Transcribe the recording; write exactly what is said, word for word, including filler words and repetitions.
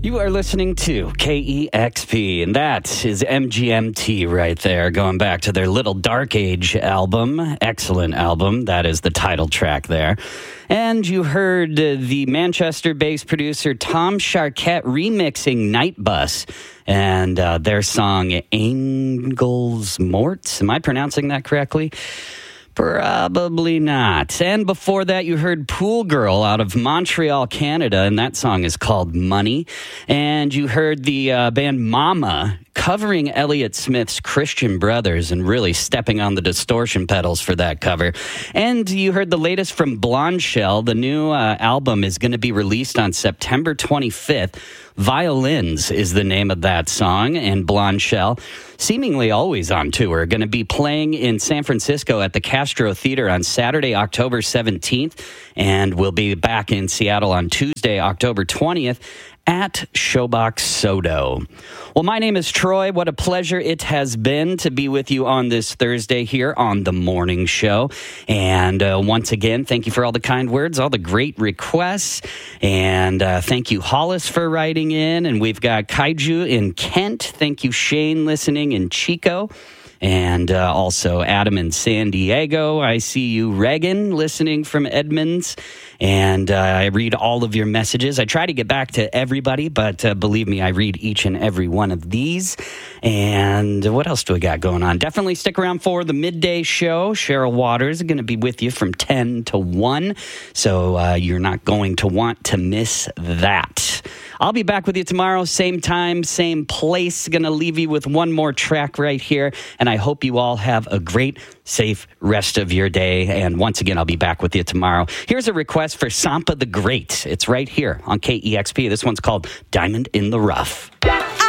You are listening to K E X P, and that is M G M T right there, going back to their Little Dark Age album. Excellent album. That is the title track there. And you heard uh, the Manchester-based producer Tom Charquette remixing Night Bus and uh, their song Angels Morts. Am I pronouncing that correctly? Probably not. And before that, you heard Pool Girl out of Montreal, Canada, and that song is called Money. And you heard the uh, band Mama covering Elliott Smith's Christian Brothers and really stepping on the distortion pedals for that cover. And you heard the latest from Blonde Shell. The new uh, album is going to be released on September twenty-fifth. Violins is the name of that song, and Blonde Shell, seemingly always on tour, going to be playing in San Francisco at the Castro Theater on Saturday, October seventeenth, and we'll be back in Seattle on Tuesday, October twentieth, at Showbox Sodo. Well, my name is Troy. What a pleasure it has been to be with you on this Thursday here on The Morning Show. And uh, once again, thank you for all the kind words, all the great requests. And uh, thank you, Hollis, for writing in. And we've got Kaiju in Kent. Thank you, Shane, listening in Chico. And uh, also Adam in San Diego. I see you, Reagan, listening from Edmonds. And uh, I read all of your messages. I try to get back to everybody, but uh, believe me, I read each and every one of these. And what else do we got going on? Definitely stick around for the midday show. Cheryl Waters is going to be with you from ten to one. So uh, you're not going to want to miss that. I'll be back with you tomorrow, same time, same place. Going to leave you with one more track right here. And I hope you all have a great, safe rest of your day. And once again, I'll be back with you tomorrow. Here's a request for Sampa the Great. It's right here on K E X P. This one's called Diamond in the Rough.